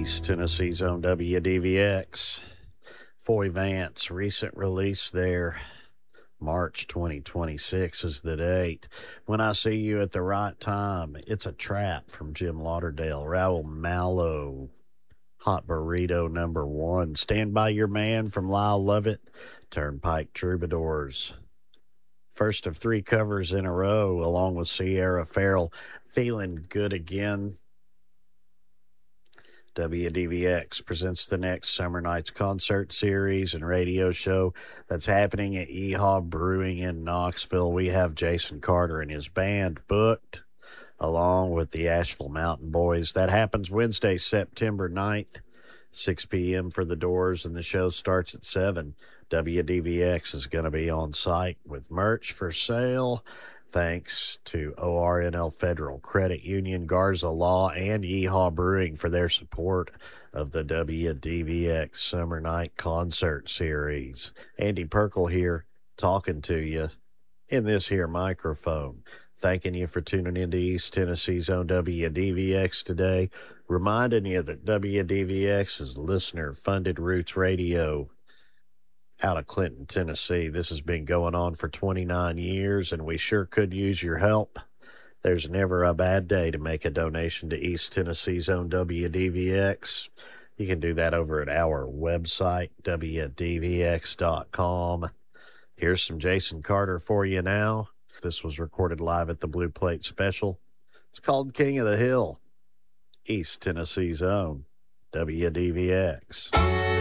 East Tennessee's own WDVX. Foy Vance, recent release there. March 2026 is the date. When I See You at the Right Time, It's a Trap from Jim Lauderdale. Raul Malo, Hot Burrito #1. Stand By Your Man from Lyle Lovett. Turnpike Troubadours. First of 3 covers in a row, along with Sierra Farrell. Feeling Good Again. WDVX presents the next Summer Nights concert series and radio show that's happening at Yeehaw Brewing in Knoxville. We have Jason Carter and his band booked, along with the Asheville Mountain Boys. That happens Wednesday, September 9th, 6 p.m. for the doors, and the show starts at 7. WDVX is going to be on site with merch for sale. Thanks to ORNL Federal Credit Union, Garza Law, and Yeehaw Brewing for their support of the WDVX Summer Night Concert Series. Andy Perkle here, talking to you in this here microphone. Thanking you for tuning into East Tennessee's own WDVX today. Reminding you that WDVX is listener-funded roots radio out of Clinton, Tennessee. This has been going on for 29 years, and we sure could use your help. There's never a bad day to make a donation to East Tennessee's own WDVX. You can do that over at our website, WDVX.com. Here's some Jason Carter for you now. This was recorded live at the Blue Plate Special. It's called King of the Hill. East Tennessee's own WDVX.